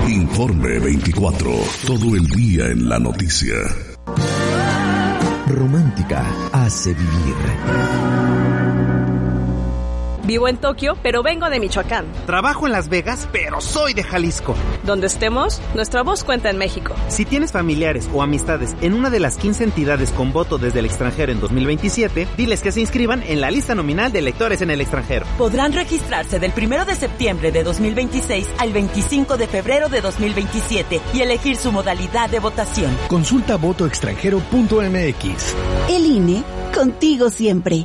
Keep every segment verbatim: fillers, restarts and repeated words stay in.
Informe veinticuatro, todo el día en la noticia. Romántica hace vivir. Vivo en Tokio, pero vengo de Michoacán. Trabajo en Las Vegas, pero soy de Jalisco. Donde estemos, nuestra voz cuenta en México. Si tienes familiares o amistades en una de las quince entidades con voto desde el extranjero en dos mil veintisiete, diles que se inscriban en la lista nominal de electores en el extranjero. Podrán registrarse del primero de septiembre de dos mil veintiséis al veinticinco de febrero de dos mil veintisiete y elegir su modalidad de votación. Consulta voto extranjero punto eme equis. El I N E, contigo siempre.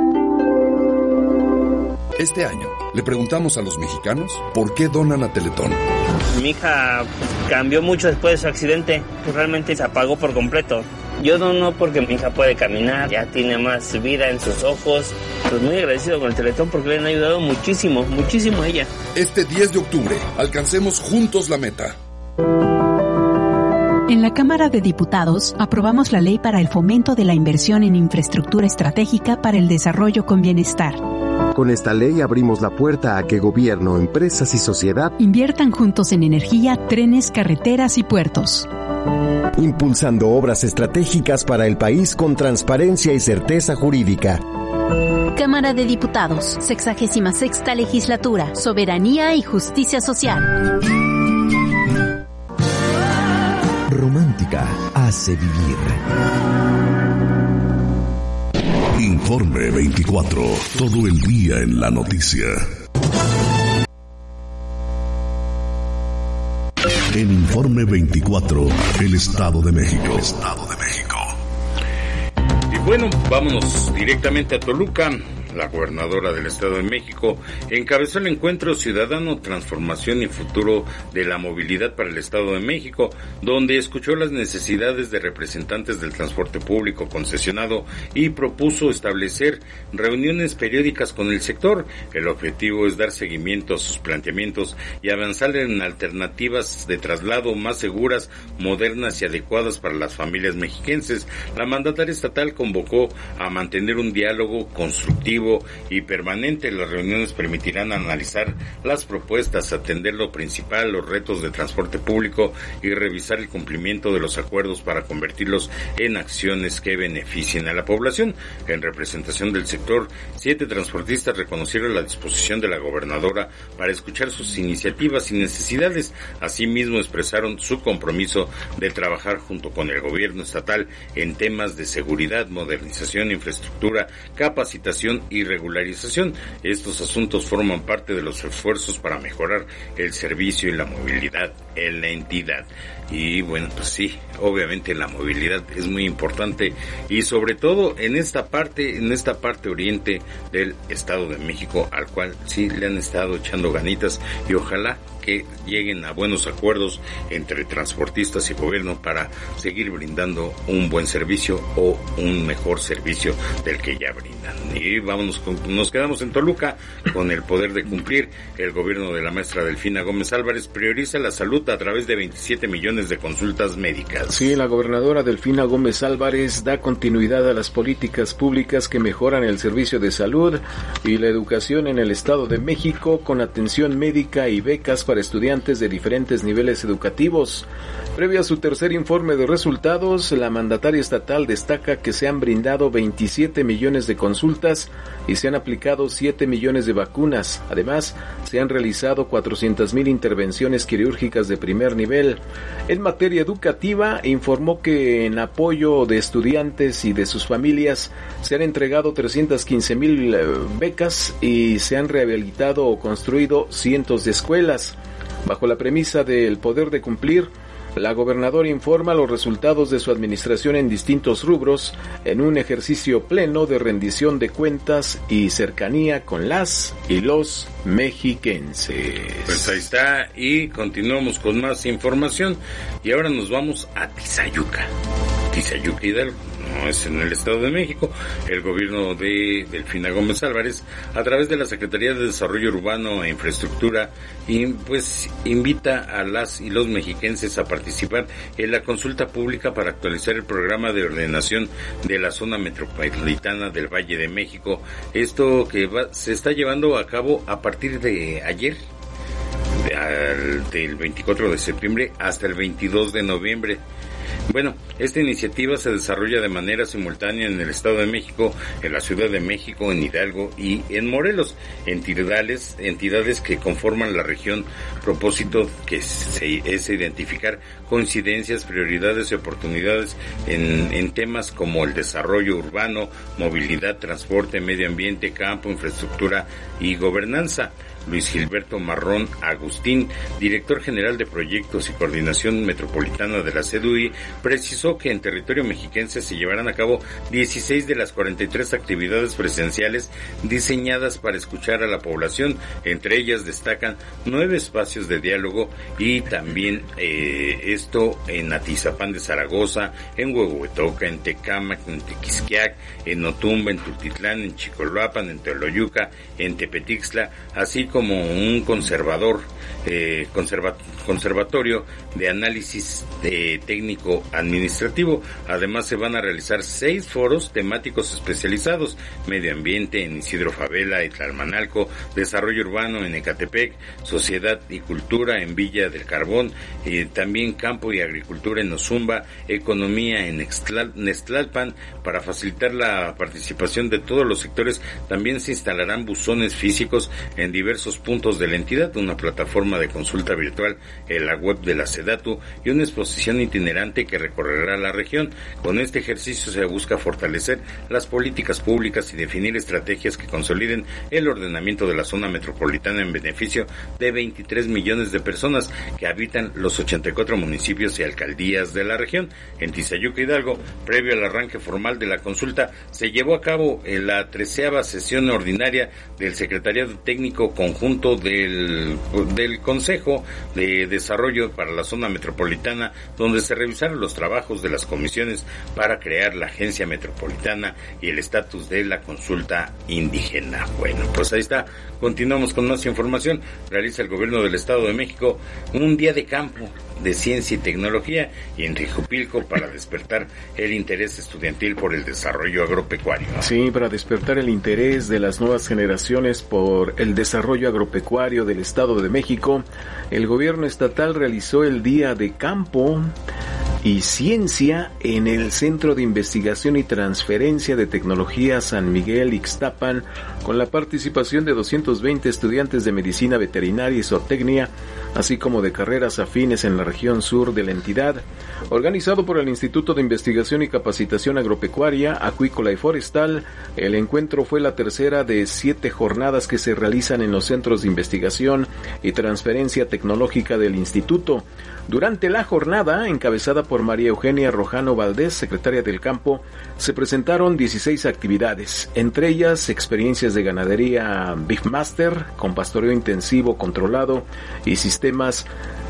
Este año, le preguntamos a los mexicanos por qué donan a Teletón. Mi hija cambió mucho después de su accidente, pues realmente se apagó por completo. Yo dono porque mi hija puede caminar, ya tiene más vida en sus ojos. Pues muy agradecido con el Teletón porque le han ayudado muchísimo, muchísimo a ella. Este diez de octubre, alcancemos juntos la meta. En la Cámara de Diputados aprobamos la ley para el fomento de la inversión en infraestructura estratégica para el desarrollo con bienestar. Con esta ley abrimos la puerta a que gobierno, empresas y sociedad inviertan juntos en energía, trenes, carreteras y puertos. Impulsando obras estratégicas para el país con transparencia y certeza jurídica. Cámara de Diputados, sexagésima sexta legislatura, soberanía y justicia social. Romántica hace vivir. Informe veinticuatro, todo el día en la noticia. En Informe veinticuatro, el Estado de México. Estado de México. Y bueno, vámonos directamente a Toluca. La gobernadora del Estado de México encabezó el encuentro Ciudadano, Transformación y Futuro de la Movilidad para el Estado de México, donde escuchó las necesidades de representantes del transporte público concesionado y propuso establecer reuniones periódicas con el sector. El objetivo es dar seguimiento a sus planteamientos y avanzar en alternativas de traslado más seguras, modernas y adecuadas para las familias mexiquenses. La mandataria estatal convocó a mantener un diálogo constructivo y permanente. Las reuniones permitirán analizar las propuestas, atender lo principal, los retos de transporte público y revisar el cumplimiento de los acuerdos para convertirlos en acciones que beneficien a la población. En representación del sector, siete transportistas reconocieron la disposición de la gobernadora para escuchar sus iniciativas y necesidades. Asimismo, expresaron su compromiso de trabajar junto con el gobierno estatal en temas de seguridad, modernización, infraestructura, capacitación y regularización. Estos asuntos forman parte de los esfuerzos para mejorar el servicio y la movilidad en la entidad. Y bueno, pues sí, obviamente la movilidad es muy importante y sobre todo en esta parte, en esta parte oriente del Estado de México, al cual sí le han estado echando ganitas y ojalá que lleguen a buenos acuerdos entre transportistas y gobierno para seguir brindando un buen servicio o un mejor servicio del que ya brindan. Y vámonos con, nos quedamos en Toluca con el poder de cumplir. El gobierno de la maestra Delfina Gómez Álvarez prioriza la salud a través de veintisiete millones de consultas médicas. Sí, la gobernadora Delfina Gómez Álvarez da continuidad a las políticas públicas que mejoran el servicio de salud y la educación en el Estado de México con atención médica y becas para estudiantes de diferentes niveles educativos. Previo a su tercer informe de resultados, la mandataria estatal destaca que se han brindado veintisiete millones de consultas y se han aplicado siete millones de vacunas. Además, se han realizado cuatrocientas mil intervenciones quirúrgicas de primer nivel. En materia educativa, informó que en apoyo de estudiantes y de sus familias se han entregado trescientas quince mil becas y se han rehabilitado o construido cientos de escuelas. Bajo la premisa del poder de cumplir, la gobernadora informa los resultados de su administración en distintos rubros en un ejercicio pleno de rendición de cuentas y cercanía con las y los mexiquenses. Pues ahí está, y continuamos con más información y ahora nos vamos a Tizayuca. Tizayuca Hidalgo, no es en el Estado de México. El gobierno de Delfina Gómez Álvarez, a través de la Secretaría de Desarrollo Urbano e Infraestructura, y pues invita a las y los mexiquenses a participar en la consulta pública para actualizar el programa de ordenación de la zona metropolitana del Valle de México. Esto que va, se está llevando a cabo a partir de ayer. al, del veinticuatro de septiembre hasta el veintidós de noviembre. Bueno, esta iniciativa se desarrolla de manera simultánea en el Estado de México, en la Ciudad de México, en Hidalgo y en Morelos, entidades, entidades que conforman la región. Propósito que se, es identificar coincidencias, prioridades y oportunidades en, en temas como el desarrollo urbano, movilidad, transporte, medio ambiente, campo, infraestructura y gobernanza. Luis Gilberto Marrón Agustín, director general de Proyectos y Coordinación Metropolitana de la C E D U I, precisó que en territorio mexiquense se llevarán a cabo dieciséis de las cuarenta y tres actividades presenciales diseñadas para escuchar a la población. Entre ellas destacan nueve espacios de diálogo y también eh, esto en Atizapán de Zaragoza, en Huehuetoca, en Tecámac, en Tequisquiac, en Otumba, en Tultitlán, en Chicoloapan, en Teoloyuca, en Tepetixtla, así como un conservador, eh, conserva, conservatorio de análisis de técnico administrativo. Además se van a realizar seis foros temáticos especializados: medio ambiente en Isidro Favela y Tlalmanalco, desarrollo urbano en Ecatepec, sociedad y cultura en Villa del Carbón, eh, también campo y agricultura en Ozumba, economía en Nextlalpan. Para facilitar la participación de todos los sectores, también se instalarán buzones físicos en diversos puntos de la entidad, una plataforma de consulta virtual en la web de la SEDATU y una exposición itinerante que recorrerá la región. Con este ejercicio se busca fortalecer las políticas públicas y definir estrategias que consoliden el ordenamiento de la zona metropolitana en beneficio de veintitrés millones de personas que habitan los ochenta y cuatro municipios y alcaldías de la región. En Tizayuca, Hidalgo, previo al arranque formal de la consulta, se llevó a cabo la treceava sesión ordinaria del Secretariado Técnico Conjunto del, del Consejo de Desarrollo para la Zona Metropolitana, donde se revisaron los trabajos de las comisiones para crear la Agencia Metropolitana y el estatus de la consulta indígena. Bueno, pues ahí está. Continuamos con más información. Realiza el Gobierno del Estado de México un día de campo de ciencia y tecnología y en Tejupilco para despertar el interés estudiantil por el desarrollo agropecuario. Sí, para despertar el interés de las nuevas generaciones por el desarrollo agropecuario del Estado de México, el gobierno estatal realizó el Día de Campo y Ciencia en el Centro de Investigación y Transferencia de Tecnología San Miguel Ixtapan, con la participación de doscientos veinte estudiantes de Medicina Veterinaria y Zootecnia, así como de carreras afines en la región sur de la entidad. Organizado por el Instituto de Investigación y Capacitación Agropecuaria, Acuícola y Forestal, el encuentro fue la tercera de siete jornadas que se realizan en los centros de investigación y transferencia tecnológica del instituto. Durante la jornada, encabezada por María Eugenia Rojano Valdés, secretaria del campo, se presentaron dieciséis actividades, entre ellas experiencias de ganadería Beefmaster, con pastoreo intensivo controlado y sistemas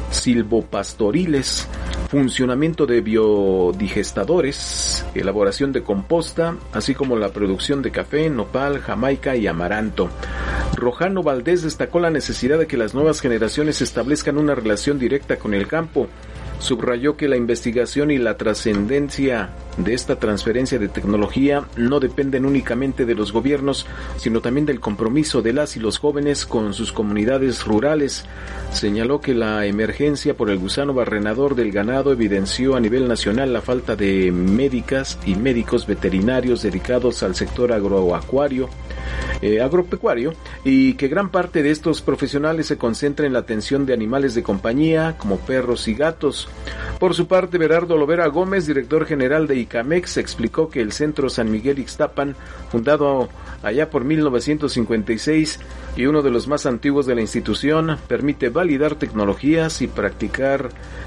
silvopastoriles, funcionamiento de biodigestadores, elaboración de composta, así como la producción de café, nopal, jamaica y amaranto. Rojano Valdés destacó la necesidad de que las nuevas generaciones establezcan una relación directa con el campo. Subrayó que la investigación y la trascendencia de esta transferencia de tecnología no dependen únicamente de los gobiernos, sino también del compromiso de las y los jóvenes con sus comunidades rurales. Señaló que la emergencia por el gusano barrenador del ganado evidenció a nivel nacional la falta de médicas y médicos veterinarios dedicados al sector agroacuario, eh, agropecuario, y que gran parte de estos profesionales se concentra en la atención de animales de compañía como perros y gatos. Por su parte, Berardo Lovera Gómez, director general de ICAMEX, explicó que el Centro San Miguel Ixtapan, fundado allá por mil novecientos cincuenta y seis y uno de los más antiguos de la institución, permite validar tecnologías y practicar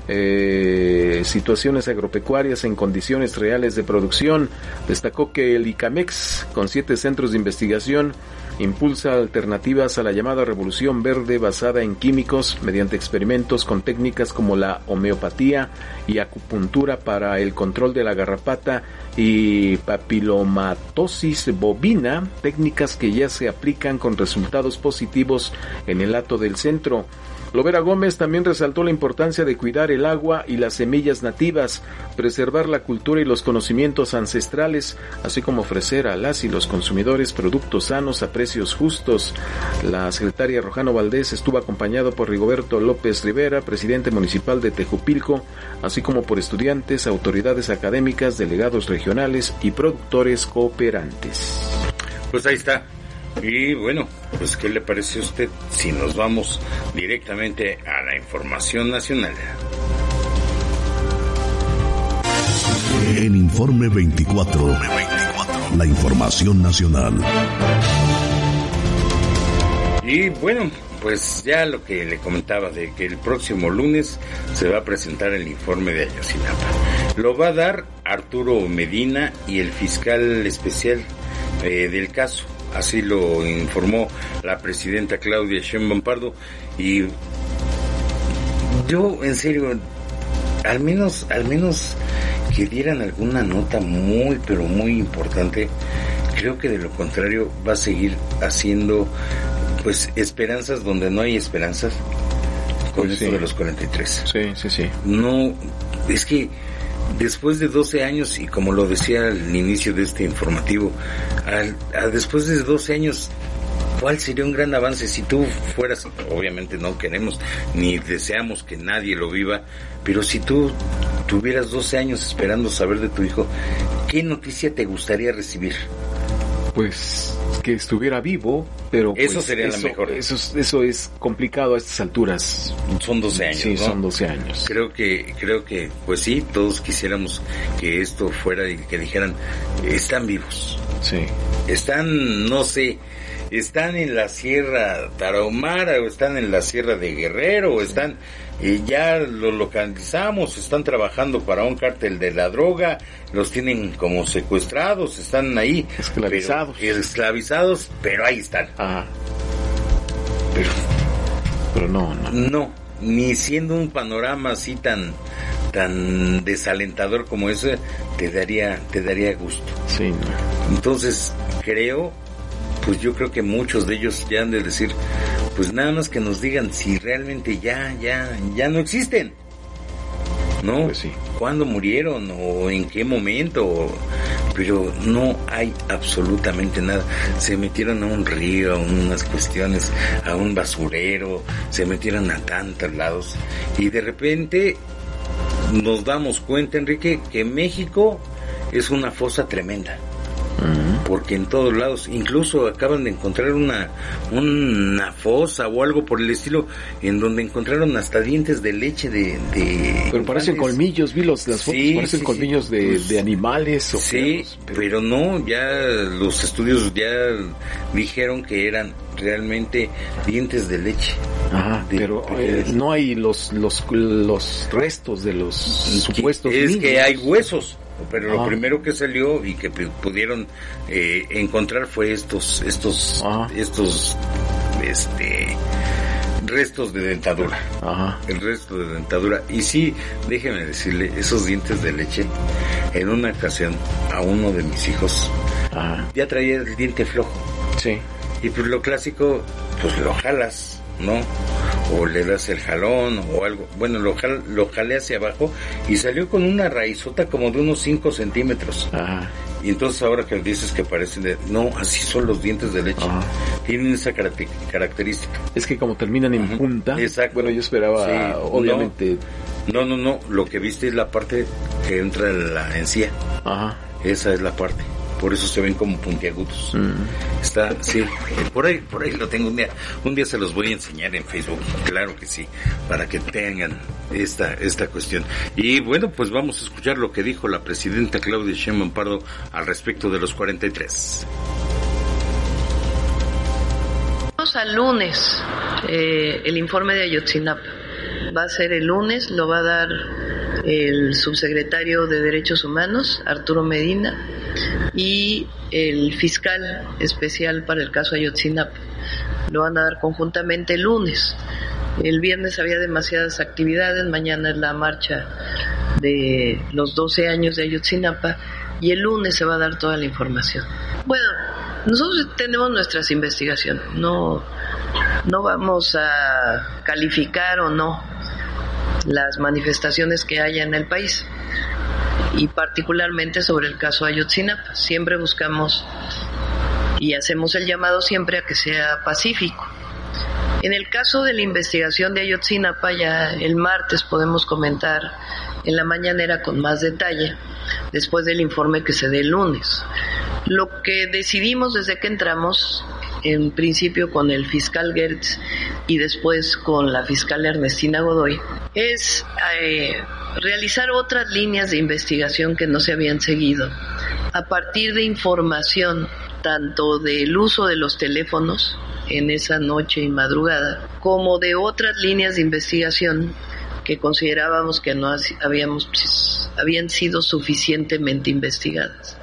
eh, situaciones agropecuarias en condiciones reales de producción. Destacó que el ICAMEX, con siete centros de investigación, impulsa alternativas a la llamada revolución verde basada en químicos mediante experimentos con técnicas como la homeopatía y acupuntura para el control de la garrapata y papilomatosis bovina, técnicas que ya se aplican con resultados positivos en el hato del centro. Lovera Gómez también resaltó la importancia de cuidar el agua y las semillas nativas, preservar la cultura y los conocimientos ancestrales, así como ofrecer a las y los consumidores productos sanos a precios justos. La secretaria Rojano Valdés estuvo acompañado por Rigoberto López Rivera, presidente municipal de Tejupilco, así como por estudiantes, autoridades académicas, delegados regionales y productores cooperantes. Pues ahí está. Y bueno, pues ¿qué le parece a usted si nos vamos directamente a la información nacional? En Informe veinticuatro, la información nacional. Y bueno, pues ya lo que le comentaba de que el próximo lunes se va a presentar el informe de Ayotzinapa. Lo va a dar Arturo Medina y el fiscal especial eh, del caso. Así lo informó la presidenta Claudia Sheinbaum Pardo. Y yo, en serio, al menos, al menos que dieran alguna nota muy, pero muy importante. Creo que de lo contrario va a seguir haciendo, pues, esperanzas donde no hay esperanzas con pues esto sí. de los cuarenta y tres. Sí, sí, sí. No, es que después de doce años, y como lo decía al inicio de este informativo, al, a después de doce años, ¿cuál sería un gran avance si tú fueras? Obviamente no queremos ni deseamos que nadie lo viva, pero si tú tuvieras doce años esperando saber de tu hijo, ¿qué noticia te gustaría recibir? Pues que estuviera vivo, pero eso pues, sería eso, la mejor. Eso, eso es complicado a estas alturas. Son doce años, sí, ¿no? son doce años. Creo que, creo que, pues sí, todos quisiéramos que esto fuera y que dijeran, están vivos. Sí. Están, no sé, están en la Sierra Tarahumara, o están en la Sierra de Guerrero, o están, eh, ya lo localizamos, están trabajando para un cártel de la droga, los tienen como secuestrados, están ahí. Esclavizados. Pero, esclavizados, pero ahí están. Ajá. Pero, pero no, no. No, ni siendo un panorama así tan, tan desalentador como ese, te daría, te daría gusto. Sí. No. Entonces, creo, pues yo creo que muchos de ellos ya han de decir, pues nada más que nos digan si realmente ya, ya, ya no existen. ¿No? Pues sí. ¿Cuándo murieron? ¿O en qué momento? Pero no hay absolutamente nada. Se metieron a un río, a unas cuestiones, a un basurero, se metieron a tantos lados. Y de repente nos damos cuenta, Enrique, que México es una fosa tremenda. Porque en todos lados, incluso acaban de encontrar una una fosa o algo por el estilo, en donde encontraron hasta dientes de leche de... de pero parecen colmillos, vi los, las fotos, sí, parecen sí, colmillos sí. de, Pues, de animales o sí, perros, pero... pero no, ya los estudios ya dijeron que eran realmente dientes de leche. Ajá, de, pero de, eh, no hay los los los restos de los supuestos es niños. que hay huesos. Pero ah. lo primero que salió y que p- pudieron eh, encontrar fue estos estos ah. estos este restos de dentadura. Ajá. El resto de dentadura. Y sí, déjeme decirle, esos dientes de leche, en una ocasión a uno de mis hijos Ajá. ya traía el diente flojo. Sí. Y pues lo clásico, pues lo jalas, ¿no? O le das el jalón o algo. Bueno, lo, jal, lo jalé hacia abajo y salió con una raizota como de unos cinco centímetros. Ajá. Y entonces ahora que dices que parecen de... No, así son los dientes de leche. Ajá. Tienen esa caracter- característica. Es que como terminan en Ajá. punta. Exacto. Bueno, yo esperaba, sí, obviamente... No, no, no. Lo que viste es la parte que entra en la encía. Ajá. Esa es la parte. Por eso se ven como puntiagudos. Mm. Está, sí, por ahí, por ahí lo tengo un día. Un día se los voy a enseñar en Facebook, claro que sí, para que tengan esta, esta cuestión. Y bueno, pues vamos a escuchar lo que dijo la presidenta Claudia Sheinbaum Pardo al respecto de los cuarenta y tres. Vamos al lunes, eh, el informe de Ayotzinapa. Va a ser el lunes, lo va a dar el subsecretario de Derechos Humanos, Arturo Medina, y el fiscal especial para el caso Ayotzinapa. Lo van a dar conjuntamente el lunes. El viernes había demasiadas actividades, mañana es la marcha de los doce años de Ayotzinapa y el lunes se va a dar toda la información. Bueno, nosotros tenemos nuestras investigaciones, no, No vamos a calificar o no las manifestaciones que haya en el país, y particularmente sobre el caso Ayotzinapa. Siempre buscamos y hacemos el llamado siempre a que sea pacífico. En el caso de la investigación de Ayotzinapa, ya el martes podemos comentar en la mañanera con más detalle, después del informe que se dé el lunes. Lo que decidimos desde que entramos, en principio con el fiscal Gertz y después con la fiscal Ernestina Godoy, es eh, realizar otras líneas de investigación que no se habían seguido, a partir de información tanto del uso de los teléfonos en esa noche y madrugada, como de otras líneas de investigación que considerábamos que no habíamos, habían sido suficientemente investigadas.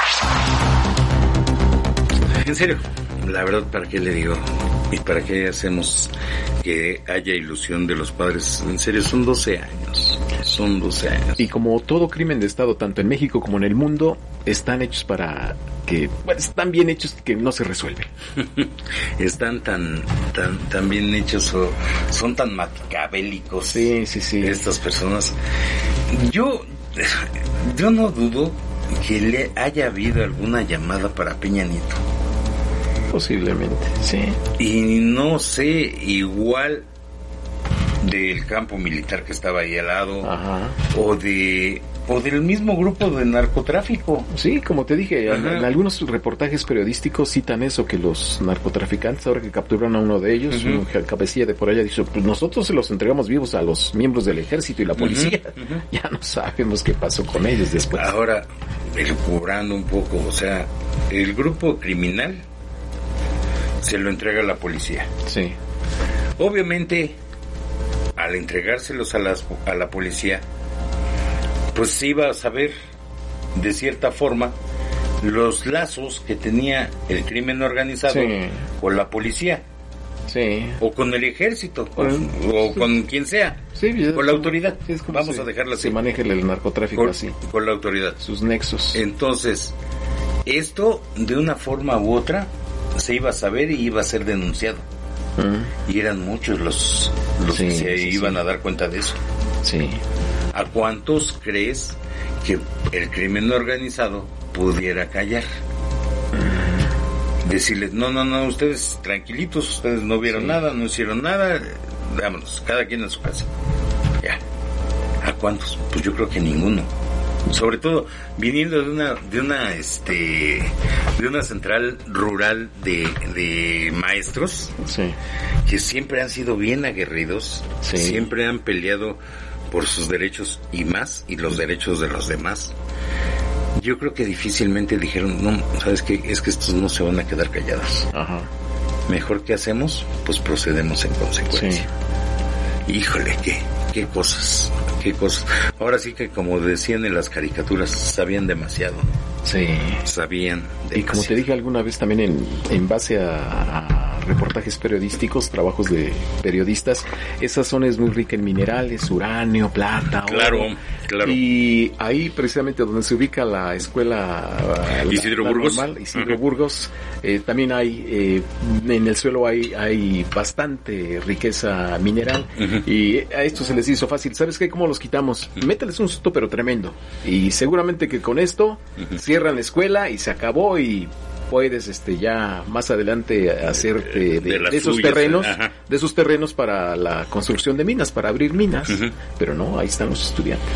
En serio, la verdad, ¿para qué le digo? ¿Y para qué hacemos que haya ilusión de los padres? En serio, son doce años. Son doce años. Y como todo crimen de Estado, tanto en México como en el mundo, están hechos para que... Bueno, están bien hechos que no se resuelven. Están tan, tan, tan bien hechos, o son tan maquiavélicos. Sí, sí, sí. Estas personas. Yo, yo no dudo que le haya habido alguna llamada para Peña Nieto. Posiblemente, sí. Y no sé, igual del campo militar que estaba ahí al lado. Ajá. o de o del mismo grupo de narcotráfico. Sí, como te dije, en, en algunos reportajes periodísticos citan eso, que los narcotraficantes, ahora que capturaron a uno de ellos, uh-huh. un cabecilla de por allá, dice, pues nosotros se los entregamos vivos a los miembros del ejército y la policía. Uh-huh. Uh-huh. Ya no sabemos qué pasó con ellos después. Ahora, cobrando un poco, o sea, el grupo criminal se lo entrega a la policía. Sí. Obviamente, al entregárselos a, las, a la policía, pues se iba a saber, de cierta forma, los lazos que tenía el crimen organizado sí. con la policía. Sí. O con el ejército, con, sí. o con quien sea. Sí, con la autoridad. Sí, es como Vamos se, a dejarlo así. Se maneja el narcotráfico con, así. Con la autoridad. Sus nexos. Entonces, esto, de una forma u otra, se iba a saber y iba a ser denunciado. Uh-huh. Y eran muchos los, los sí, que se sí, iban sí. a dar cuenta de eso. Sí. ¿A cuántos crees que el crimen organizado pudiera callar? Uh-huh. Decirles, no, no, no, ustedes tranquilitos, ustedes no vieron sí. nada, no hicieron nada, vámonos, cada quien a su casa. Ya. ¿A cuántos? Pues yo creo que ninguno. Sobre todo viniendo de una de una este de una central rural de, de maestros sí. que siempre han sido bien aguerridos, sí. siempre han peleado por sus derechos y más, y los derechos de los demás. Yo creo que difícilmente dijeron, no, ¿sabes qué? Es que estos no se van a quedar callados. Ajá. Mejor, ¿qué hacemos? Pues procedemos en consecuencia. Sí. Híjole, qué qué cosas, qué cosas. Ahora sí que, como decían en las caricaturas, sabían demasiado. Sí. Sabían demasiado. Y como te dije alguna vez también, en, en base a, a reportajes periodísticos, trabajos de periodistas, esa zona es muy rica en minerales, uranio, plata, claro, oro. Claro. Y ahí precisamente donde se ubica la escuela la, Isidro la Burgos, normal, Isidro uh-huh. Burgos, eh, también hay eh, en el suelo hay hay bastante riqueza mineral uh-huh. y a esto se les hizo fácil. ¿Sabes qué? ¿Cómo los quitamos? Uh-huh. Mételes un susto pero tremendo, y seguramente que con esto uh-huh. cierran la escuela y se acabó, y puedes este ya más adelante hacerte de, de, de esos suyas, terrenos ajá. de esos terrenos para la construcción de minas, para abrir minas, uh-huh. pero no, ahí están los estudiantes.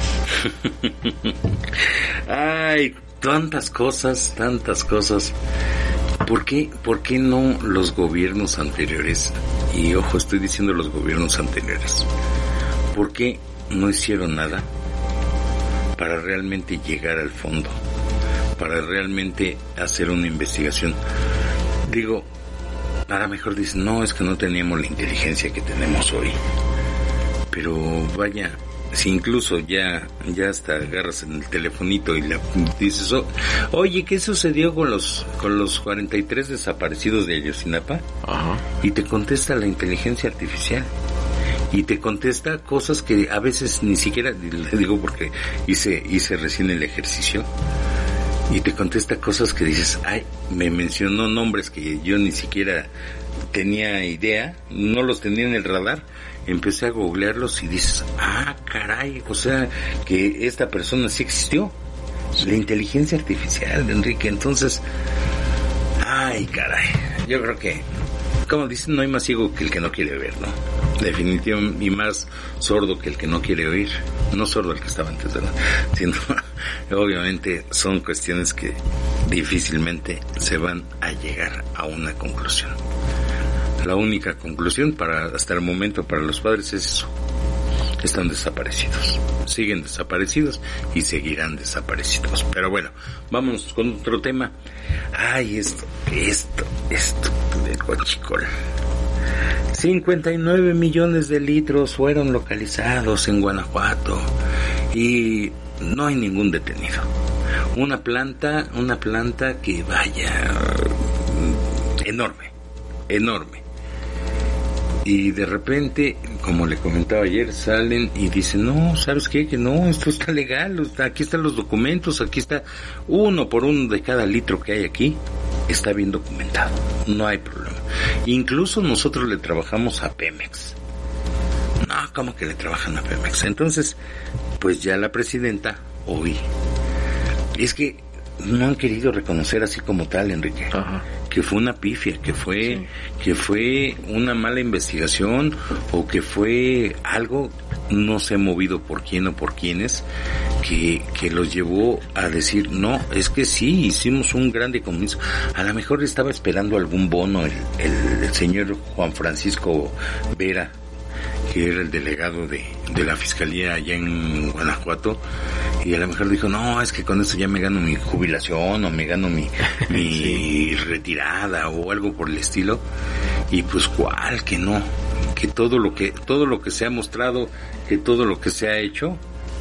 Ay, tantas cosas, tantas cosas. ¿Por qué, por qué no los gobiernos anteriores, y ojo, estoy diciendo los gobiernos anteriores, por qué no hicieron nada para realmente llegar al fondo, para realmente hacer una investigación? Digo, para mejor dicen, no, es que no teníamos la inteligencia que tenemos hoy. Pero vaya, si incluso ya ya hasta agarras en el telefonito y le dices, oh, oye, ¿qué sucedió con los con los cuarenta y tres desaparecidos de Ayotzinapa? Ajá. Y te contesta la inteligencia artificial. Y te contesta cosas que a veces ni siquiera, le digo porque hice hice recién el ejercicio, y te contesta cosas que dices, ay, me mencionó nombres que yo ni siquiera tenía idea, no los tenía en el radar. Empecé a googlearlos y dices, ah, caray, o sea, que esta persona sí existió. La inteligencia artificial, Enrique. Entonces, ay, caray, yo creo que, como dicen, no hay más ciego que el que no quiere ver, ¿no? Definitivamente, y más sordo que el que no quiere oír. No sordo el que estaba antes, ¿verdad? Sino, obviamente, son cuestiones que difícilmente se van a llegar a una conclusión. La única conclusión para hasta el momento para los padres es eso. Están desaparecidos. Siguen desaparecidos y seguirán desaparecidos. Pero bueno, vámonos con otro tema. Ay, esto, esto, esto del huachicol. cincuenta y nueve millones de litros fueron localizados en Guanajuato y no hay ningún detenido. Una planta, una planta que vaya enorme, enorme. Y de repente, como le comentaba ayer, salen y dicen, no, ¿sabes qué? Que no, esto está legal, aquí están los documentos, aquí está uno por uno de cada litro que hay aquí, está bien documentado, no hay problema. Incluso nosotros le trabajamos a Pemex. No, ¿cómo que le trabajan a Pemex? Entonces, pues ya la presidenta, hoy, es que no han querido reconocer así como tal, Enrique. Ajá. Que fue una pifia, que fue, sí. que fue una mala investigación o que fue algo, no sé movido por quién o por quiénes, que, que los llevó a decir, no, es que sí, hicimos un gran decomiso. A lo mejor estaba esperando algún bono el, el, el señor Juan Francisco Vera, que era el delegado de, de la Fiscalía allá en Guanajuato, y a lo mejor dijo, no, es que con eso ya me gano mi jubilación, o me gano mi, mi sí. retirada, o algo por el estilo, y pues cuál, que no, que todo lo que, todo lo que se ha mostrado, que todo lo que se ha hecho,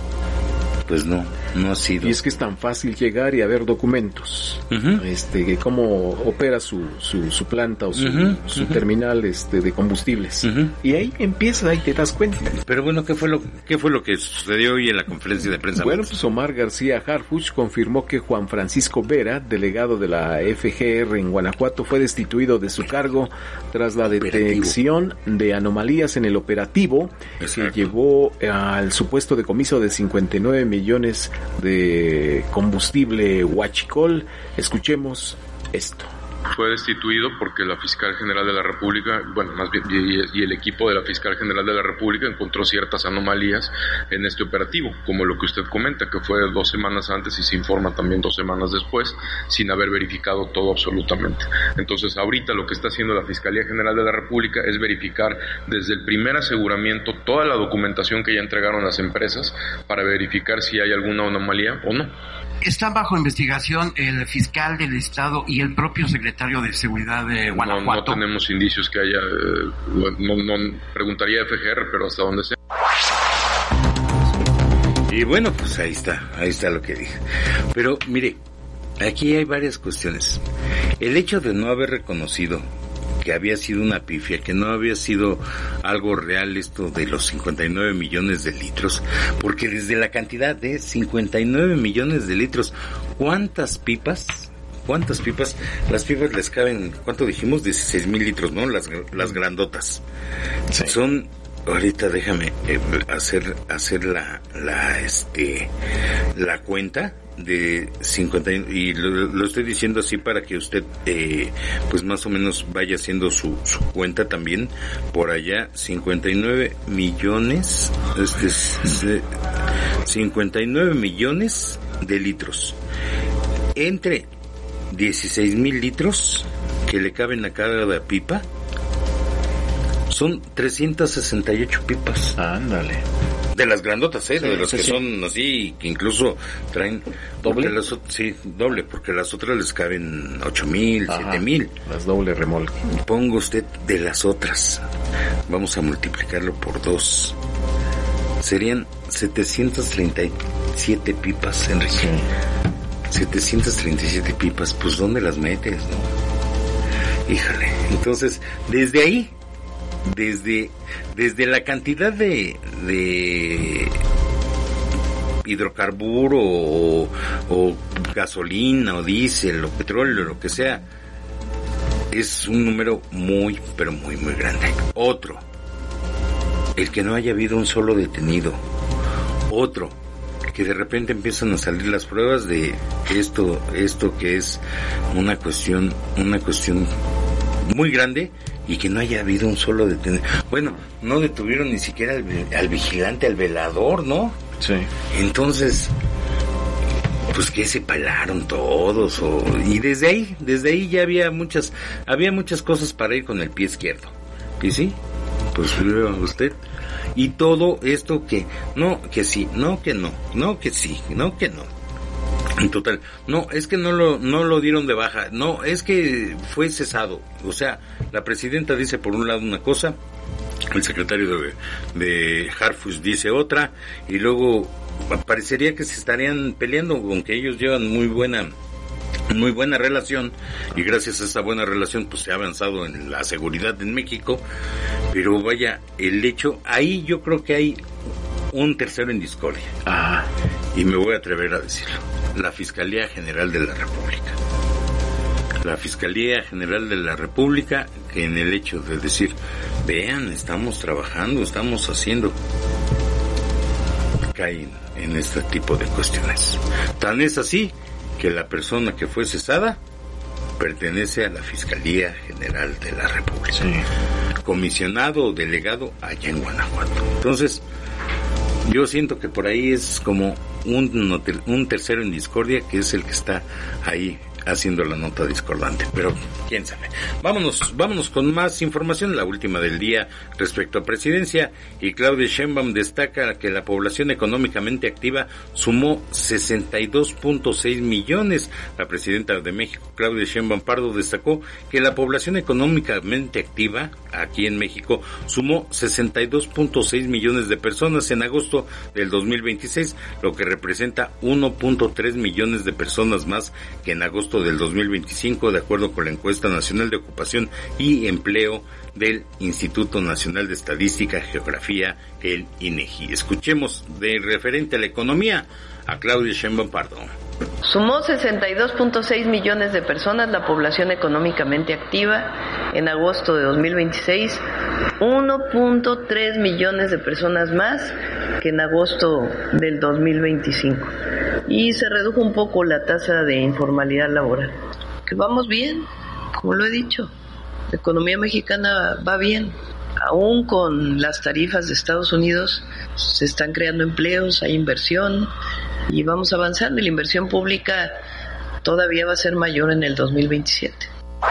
pues no, no ha sido. Y es que es tan fácil llegar y haber documentos, uh-huh. este, cómo opera su, su, su planta o su, uh-huh. su uh-huh. terminal este de combustibles. Uh-huh. Y ahí empieza, ahí te das cuenta. Pero bueno, ¿qué fue lo, qué fue lo que sucedió hoy en la conferencia de prensa? Bueno, pues Omar García Harfuch confirmó que Juan Francisco Vera, delegado de la F G R en Guanajuato, fue destituido de su cargo tras la detección operativo. de anomalías en el operativo. Exacto. Que llevó al supuesto decomiso de cincuenta y nueve millones de combustible huachicol. Escuchemos esto. Fue destituido porque la Fiscal General de la República, bueno, más bien, y, y el equipo de la Fiscal General de la República encontró ciertas anomalías en este operativo, como lo que usted comenta, que fue dos semanas antes y se informa también dos semanas después, sin haber verificado todo absolutamente. Entonces, ahorita lo que está haciendo la Fiscalía General de la República es verificar desde el primer aseguramiento toda la documentación que ya entregaron las empresas para verificar si hay alguna anomalía o no. Están bajo investigación el fiscal del estado y el propio secretario de Seguridad de Guanajuato. No, no tenemos indicios que haya, eh, no, no preguntaría F G R, pero hasta donde sea. Y bueno, pues ahí está, ahí está lo que dije. Pero mire, aquí hay varias cuestiones. El hecho de no haber reconocido que había sido una pifia, que no había sido algo real esto de los cincuenta y nueve millones de litros, porque desde la cantidad de cincuenta y nueve millones de litros, ¿cuántas pipas? ¿Cuántas pipas? Las pipas les caben, ¿cuánto dijimos? dieciséis mil litros, ¿no? Las, las grandotas. Sí. Son, ahorita déjame eh, hacer, hacer la, la, este, la cuenta de cincuenta y lo, lo estoy diciendo así para que usted eh, pues más o menos vaya haciendo su, su cuenta también por allá. Cincuenta y nueve millones este es, es, cincuenta y nueve millones de litros entre dieciséis mil litros que le caben a cada pipa, son trescientas sesenta y ocho pipas. Ándale. De las grandotas, ¿eh? Sí, de los sí, que sí. son así, que incluso traen... ¿Doble? Las, sí, doble, porque las otras les caben ocho mil, siete mil. Las doble remolque. Ponga usted de las otras. Vamos a multiplicarlo por dos. Serían setecientas treinta y siete pipas, Enrique. Sí. setecientas treinta y siete pipas, pues ¿dónde las metes, no? Híjole. Entonces, desde ahí... Desde desde la cantidad de, de hidrocarburo o, o gasolina o diésel o petróleo, lo que sea, es un número muy, pero muy, muy grande. Otro, el que no haya habido un solo detenido. Otro, que de repente empiezan a salir las pruebas de esto, esto que es una cuestión, una cuestión muy grande, y que no haya habido un solo detenido. Bueno, no detuvieron ni siquiera al, al vigilante, al velador, ¿no? Sí. Entonces, pues que se pelaron todos, o, y desde ahí, desde ahí ya había muchas, había muchas cosas para ir con el pie izquierdo. ¿Y sí? Pues vea usted. Y todo esto que, no, que sí, no, que no, no, que sí, no, que no. En total, no, es que no lo, no lo dieron de baja, no, es que fue cesado. O sea, la presidenta dice por un lado una cosa, el secretario de, de Harfuch dice otra, y luego parecería que se estarían peleando, aunque ellos llevan muy buena muy buena relación, y gracias a esa buena relación pues se ha avanzado en la seguridad en México. Pero vaya, el hecho, ahí yo creo que hay un tercero en discordia. Ah, y me voy a atrever a decirlo: la Fiscalía General de la República. La Fiscalía General de la República, que en el hecho de decir, vean, estamos trabajando, estamos haciendo, caen en este tipo de cuestiones. Tan es así que la persona que fue cesada pertenece a la Fiscalía General de la República. Sí. Comisionado o delegado allá en Guanajuato. Entonces, yo siento que por ahí es como un, un tercero en discordia, que es el que está ahí haciendo la nota discordante, pero quién sabe. Vámonos, vámonos con más información, la última del día respecto a presidencia, y Claudia Sheinbaum destaca que la población económicamente activa sumó sesenta y dos punto seis millones. La presidenta de México, Claudia Sheinbaum Pardo, destacó que la población económicamente activa aquí en México sumó sesenta y dos punto seis millones de personas en agosto del dos mil veintiséis, lo que representa uno punto tres millones de personas más que en agosto del dos mil veinticinco, de acuerdo con la encuesta nacional de ocupación y empleo del Instituto Nacional de Estadística y Geografía, el INEGI. Escuchemos de referente a la economía a Claudia Sheinbaum Pardo. Sumó sesenta y dos punto seis millones de personas la población económicamente activa en agosto de dos mil veintiséis, uno punto tres millones de personas más que en agosto del dos mil veinticinco, y se redujo un poco la tasa de informalidad laboral. Que vamos bien, como lo he dicho, la economía mexicana va bien. Aún con las tarifas de Estados Unidos se están creando empleos, hay inversión y vamos avanzando, y la inversión pública todavía va a ser mayor en el dos mil veintisiete.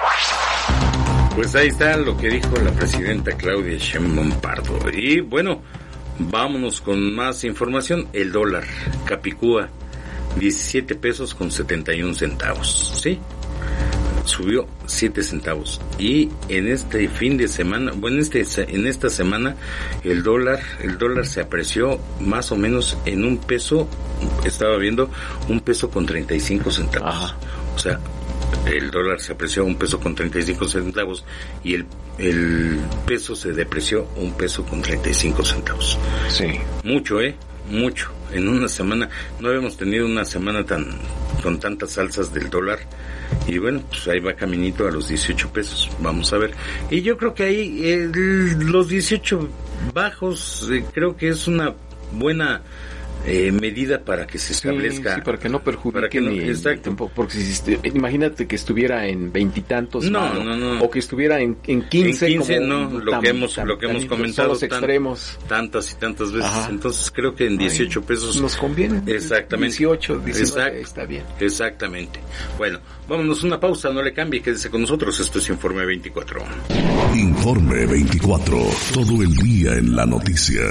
Pues ahí está lo que dijo la presidenta Claudia Sheinbaum Pardo. Y bueno, vámonos con más información. El dólar Capicúa, diecisiete pesos con setenta y un centavos, ¿sí? Subió siete centavos. Y en este fin de semana, bueno, en este en esta semana el dólar el dólar se apreció más o menos en un peso, estaba viendo, un peso con treinta y cinco centavos. Ajá. O sea, el dólar se apreció un peso con treinta y cinco centavos y el el peso se depreció un peso con treinta y cinco centavos. Sí. Mucho, ¿eh? Mucho. En una semana, no habíamos tenido una semana tan con tantas alzas del dólar. Y bueno, pues ahí va caminito a los dieciocho pesos, vamos a ver. Y yo creo que ahí eh, los dieciocho bajos, eh, creo que es una buena eh, medida para que se establezca. Sí, sí, para que no perjudique para que no, ni, exacto. Ni porque si, imagínate que estuviera en veintitantos, no, no, no, o que estuviera en, en quince, en quince, como no, lo tan, que hemos tan, lo que tan, hemos comentado, los extremos, tan, tantas y tantas veces. Ajá. Entonces creo que en dieciocho pesos nos conviene. Exactamente. dieciocho, diecinueve, Exacto. Está bien. Exactamente. Bueno, vámonos una pausa, no le cambie, quédese con nosotros. Esto es Informe veinticuatro. Informe veinticuatro, todo el día en la noticia.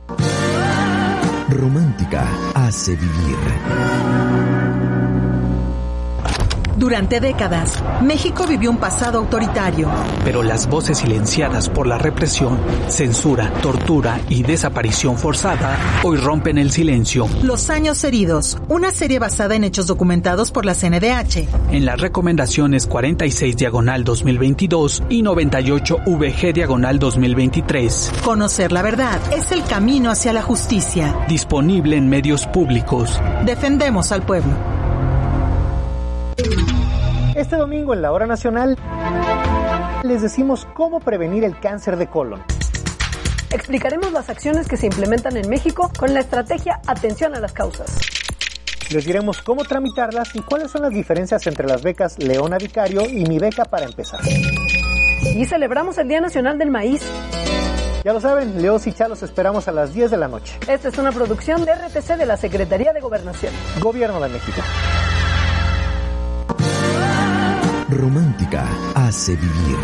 Romántica hace vivir. Durante décadas, México vivió un pasado autoritario. Pero las voces silenciadas por la represión, censura, tortura y desaparición forzada hoy rompen el silencio. Los años heridos, una serie basada en hechos documentados por la C N D H. En las recomendaciones cuarenta y seis diagonal dos mil veintidós y noventa y ocho V G diagonal dos mil veintitrés. Conocer la verdad es el camino hacia la justicia. Disponible en medios públicos. Defendemos al pueblo. Este domingo en la Hora Nacional, Les decimos cómo prevenir el cáncer de colon. Explicaremos las acciones que se implementan en México con la estrategia Atención a las Causas. Les diremos cómo tramitarlas y cuáles son las diferencias entre las becas Leona Vicario y Mi Beca para Empezar. Y celebramos el Día Nacional del Maíz. Ya lo saben, Leos y Chalos esperamos a las diez de la noche. Esta es una producción de R T C de la Secretaría de Gobernación. Gobierno de México. Romántica hace vivir.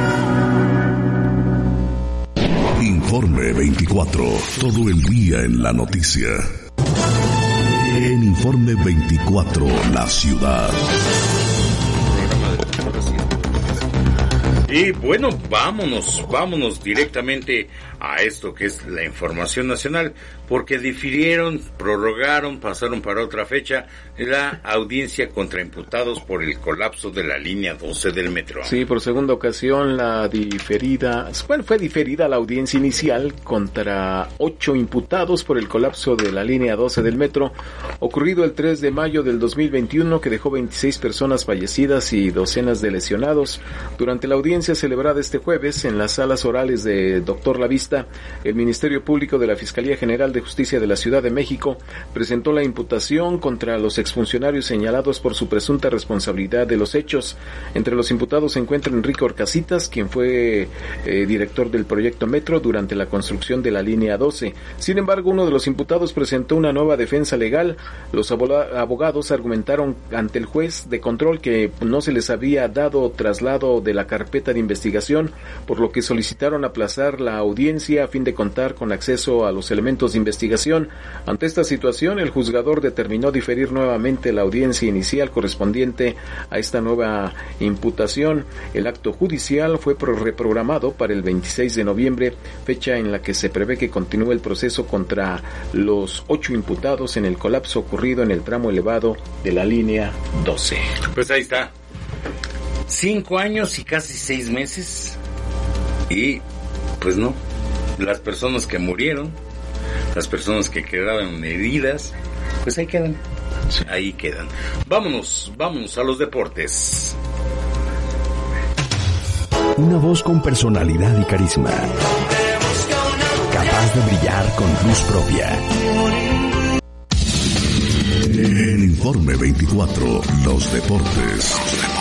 Informe veinticuatro. Todo el día en la noticia. En Informe veinticuatro, la ciudad. Y bueno, vámonos, vámonos directamente a esto que es la información nacional, porque difirieron, prorrogaron, pasaron para otra fecha la audiencia contra imputados por el colapso de la línea doce del metro. Sí, por segunda ocasión la diferida, bueno, fue diferida la audiencia inicial contra ocho imputados por el colapso de la línea doce del metro, ocurrido el tres de mayo del dos mil veintiuno, que dejó veintiséis personas fallecidas y docenas de lesionados. Durante la audiencia celebrada este jueves en las salas orales de Doctor Lavista, el Ministerio Público de la Fiscalía General de Justicia de la Ciudad de México presentó la imputación contra los exfuncionarios señalados por su presunta responsabilidad de los hechos. Entre los imputados se encuentra Enrique Orcasitas, quien fue eh, director del proyecto Metro durante la construcción de la línea doce. Sin embargo, uno de los imputados presentó una nueva defensa legal. Los abogados argumentaron ante el juez de control que no se les había dado traslado de la carpeta de investigación, por lo que solicitaron aplazar la audiencia a fin de contar con acceso a los elementos de investigación. Ante esta situación, el juzgador determinó diferir nuevamente la audiencia inicial correspondiente a esta nueva imputación. El acto judicial fue reprogramado para el veintiséis de noviembre, fecha en la que se prevé que continúe el proceso contra los ocho imputados en el colapso ocurrido en el tramo elevado de la línea doce. Pues ahí está. Cinco años y casi seis meses. Y pues no, las personas que murieron, las personas que quedaron heridas, pues ahí quedan, sí. ahí quedan. Vámonos, vámonos a los deportes. Una voz con personalidad y carisma, capaz de brillar con luz propia. En Informe veinticuatro, los deportes. Los deportes.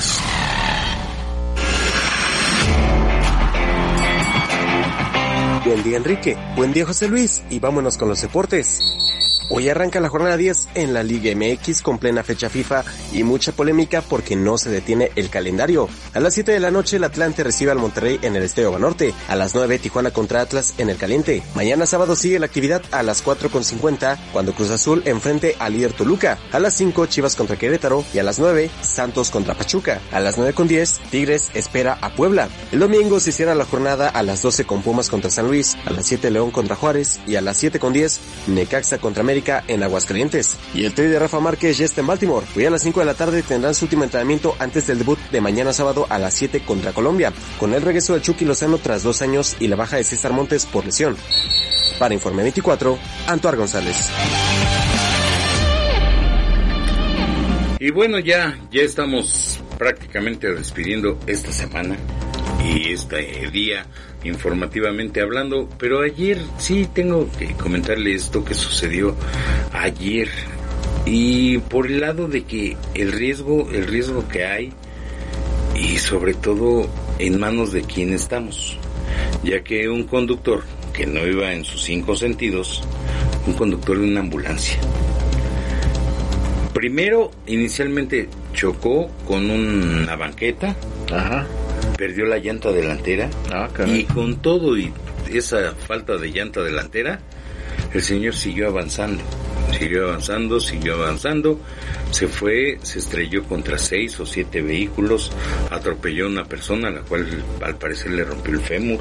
Buen día, Enrique. Buen día, José Luis. Y vámonos con los deportes. Hoy arranca la jornada diez en la Liga M X con plena fecha FIFA y mucha polémica porque no se detiene el calendario. A las siete de la noche el Atlante recibe al Monterrey en el Estadio Banorte. A las nueve Tijuana contra Atlas en el Caliente. Mañana sábado sigue la actividad a las cuatro con cincuenta cuando Cruz Azul enfrente al líder Toluca. A las cinco Chivas contra Querétaro y a las nueve Santos contra Pachuca. A las nueve con diez Tigres espera a Puebla. El domingo se cierra la jornada a las doce con Pumas contra San Luis, a las siete León contra Juárez y a las siete con diez Necaxa contra América en Aguascalientes. Y el Tri de Rafa Márquez ya está en Baltimore. Hoy a las cinco de la tarde tendrán su último entrenamiento antes del debut de mañana sábado a las siete contra Colombia, con el regreso de Chucky Lozano tras dos años y la baja de César Montes por lesión. Para Informe veinticuatro, Antoar González. Y bueno, ya, ya estamos prácticamente despidiendo esta semana y este día informativamente hablando, pero ayer sí tengo que comentarle esto que sucedió ayer, y por el lado de que el riesgo, el riesgo que hay, y sobre todo en manos de quién estamos, ya que un conductor que no iba en sus cinco sentidos, un conductor de una ambulancia, primero inicialmente chocó con una banqueta, ajá, perdió la llanta delantera, ah, y con todo y esa falta de llanta delantera, el señor siguió avanzando, siguió avanzando, siguió avanzando, se fue, se estrelló contra seis o siete vehículos, atropelló a una persona a la cual al parecer le rompió el fémur,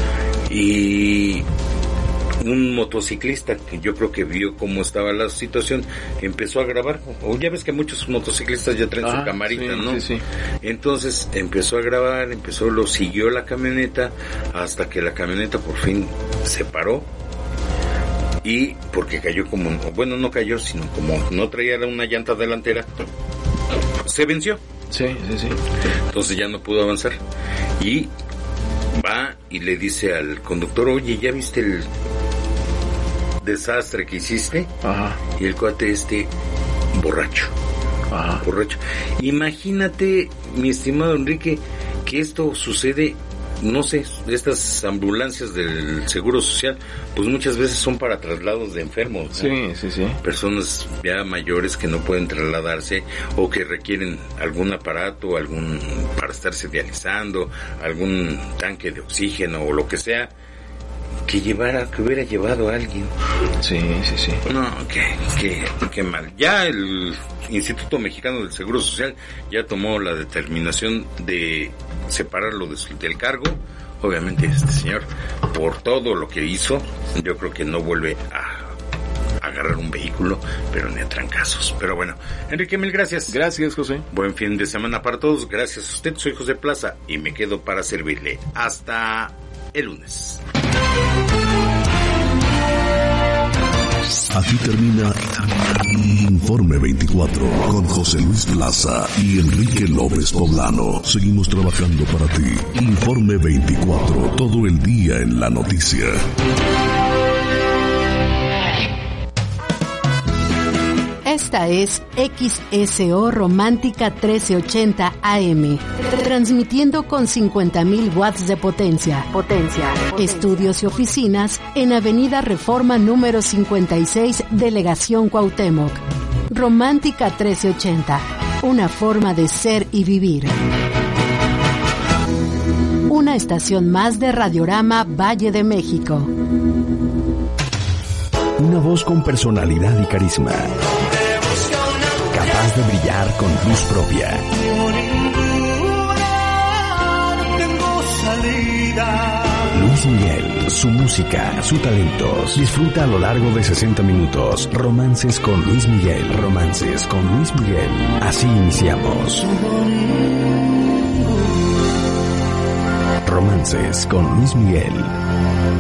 y un motociclista que yo creo que vio cómo estaba la situación empezó a grabar, o ya ves que muchos motociclistas ya traen ah, su camarita, sí, ¿no? Sí, sí. Entonces empezó a grabar, empezó, lo siguió la camioneta hasta que la camioneta por fin se paró, y porque cayó como, bueno, no cayó, sino como no traía una llanta delantera, se venció. Sí, sí, sí. Entonces ya no pudo avanzar. Y va y le dice al conductor, oye, ¿ya viste el desastre que hiciste? Ajá. Y el cuate este, borracho. Ajá. Borracho. Imagínate, mi estimado Enrique, que esto sucede, no sé, estas ambulancias del Seguro Social, pues muchas veces son para traslados de enfermos, ¿no? Sí, sí, sí. Personas ya mayores que no pueden trasladarse o que requieren algún aparato, algún para estarse dializando, algún tanque de oxígeno o lo que sea, que llevara, que hubiera llevado a alguien. Sí, sí, sí. No, qué, qué, qué mal. Ya el Instituto Mexicano del Seguro Social ya tomó la determinación de separarlo de su, del cargo. Obviamente este señor, por todo lo que hizo, yo creo que no vuelve a agarrar un vehículo, pero ni a trancazos. Pero bueno, Enrique, mil gracias. Gracias, José. Buen fin de semana para todos. Gracias a usted. Soy José Plaza y me quedo para servirle. Hasta el lunes. Aquí termina Informe veinticuatro con José Luis Plaza y Enrique López Poblano. Seguimos trabajando para ti. Informe veinticuatro, todo el día en la noticia. Esta es X S O Romántica trece ochenta A M, transmitiendo con cincuenta mil watts de potencia. Potencia. Estudios y oficinas en Avenida Reforma número cincuenta y seis, Delegación Cuauhtémoc. Romántica trece ochenta, una forma de ser y vivir. Una estación más de Radiorama Valle de México. Una voz con personalidad y carisma. Capaz de brillar con luz propia. Luis Miguel, su música, su talento. Disfruta a lo largo de sesenta minutos. Romances con Luis Miguel. Romances con Luis Miguel. Así iniciamos. Romances con Luis Miguel.